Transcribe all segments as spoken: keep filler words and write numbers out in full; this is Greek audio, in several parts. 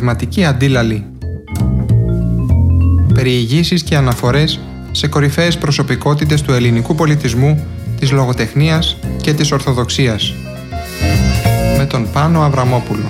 πνευματική αντίλαλη. Περιηγήσεις και αναφορές σε κορυφαίες προσωπικότητες του ελληνικού πολιτισμού, της λογοτεχνίας και της Ορθοδοξίας. Με τον Πάνο Αβραμόπουλο.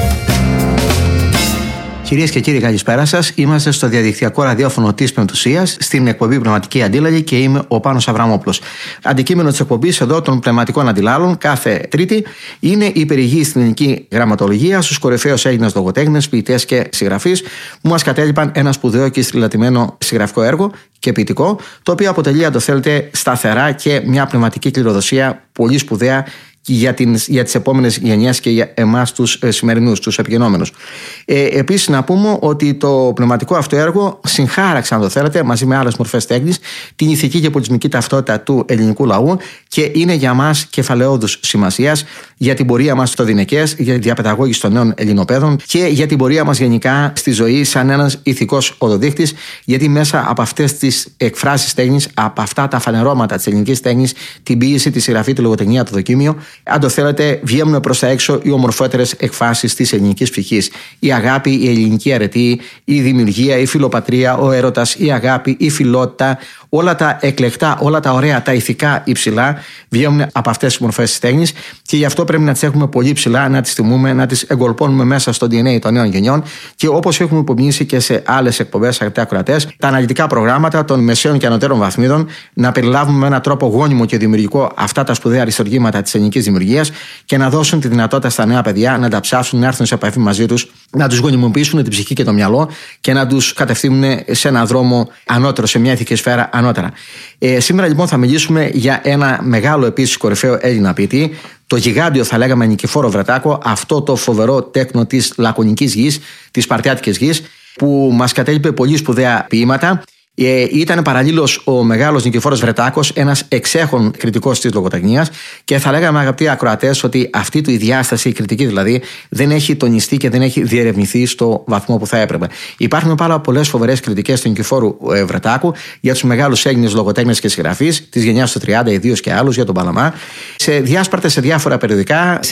Κυρίες και κύριοι, καλησπέρα σας. Είμαστε στο διαδικτυακό ραδιόφωνο της Πεμπτουσίας, στην εκπομπή Πνευματική Αντίλαλη και είμαι ο Πάνος Αβραμόπουλος. Αντικείμενο της εκπομπής εδώ των πνευματικών αντιλάλων κάθε Τρίτη είναι η περιηγή στην ελληνική γραμματολογία στους κορυφαίους Έλληνες λογοτέχνες, ποιητές και συγγραφείς που μας κατέλειπαν ένα σπουδαίο και στριλατημένο συγγραφικό έργο και ποιητικό, το οποίο αποτελεί, αν το θέλετε, σταθερά και μια πνευματική κληροδοσία πολύ σπουδαία για, την, για τις επόμενες γενιές και για εμάς τους ε, σημερινούς, τους επικαινόμενους. Ε, επίσης να πούμε ότι το πνευματικό αυτό έργο συγχάραξε, αν το θέλετε, μαζί με άλλες μορφές τέχνης, την ηθική και πολιτισμική ταυτότητα του ελληνικού λαού και είναι για μας κεφαλαιόδους σημασίας για την πορεία μας στο δινεκές, για τη διαπαιδαγώγηση των νέων Ελληνοπαίδων και για την πορεία μας γενικά στη ζωή σαν ένας ηθικός οδοδείχτης, γιατί μέσα από αυτές τις εκφράσεις τέχνης, από αυτά τα φανερώματα της ελληνικής τέχνης, την ποίηση, τη συγγραφή, τη λογοτεχνία, το δοκίμιο, αν το θέλετε, βγαίνουν προς τα έξω οι ομορφότερες εκφάσεις της ελληνικής ψυχής. Η αγάπη, η ελληνική αρετή, η δημιουργία, η φιλοπατρία, ο έρωτας, η αγάπη, η φιλότητα, όλα τα εκλεκτά, όλα τα ωραία, τα ηθικά υψηλά βγαίνουν από αυτές τις μορφές της τέχνης και γι' αυτό πρέπει να τις έχουμε πολύ ψηλά, να τις τιμούμε, να τις εγκολπώνουμε μέσα στο ντι εν έι των νέων γενιών και όπως έχουμε υπομείνει και σε άλλες εκπομπές, αγαπητοί ακροατές, τα αναλυτικά προγράμματα των μεσαίων και ανωτέρων βαθμίδων να περιλάβουμε με έναν τρόπο γόνιμο και δημιουργικό αυτά τα σπουδαία αριστουργήματα της ελληνικής δημιουργίας και να δώσουν τη δυνατότητα στα νέα παιδιά να τα ψάξουν, να έρθουν σε επαφή μαζί τους, να τους γονιμοποιήσουν την ψυχή και το μυαλό και να τους κατευθύνουν σε έναν δρόμο ανώτερο, σε μια ηθική σφαίρα ανώτερα. Ε, σήμερα λοιπόν θα μιλήσουμε για ένα μεγάλο επίσης κορυφαίο Έλληνα ποιητή, το γιγάντιο θα λέγαμε Νικηφόρο Βρετάκο, αυτό το φοβερό τέκνο της λακωνικής γης, της Σπαρτιάτικης γης, που μας κατέλειπε πολύ σπουδαία ποίηματα. Ε, ήταν παραλλήλως ο μεγάλος Νικηφόρος Βρετάκος, ένας εξέχων κριτικός της λογοτεχνίας και θα λέγαμε, αγαπητοί ακροατές, ότι αυτή του η διάσταση, η κριτική δηλαδή, δεν έχει τονιστεί και δεν έχει διερευνηθεί στο βαθμό που θα έπρεπε. Υπάρχουν πάρα πολλές φοβερές κριτικές του Νικηφόρου ε, Βρετάκου για τους μεγάλους Έλληνες λογοτέχνες και συγγραφείς της γενιάς του τριάντα, ιδίως και άλλους, για τον Παλαμά, σε διάσπαρτες σε διάφορα περιοδικά.